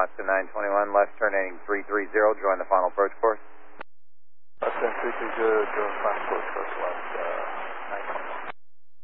Austin 921, left turn heading 330, join the final approach course. Austin 330, join final approach course left, 921.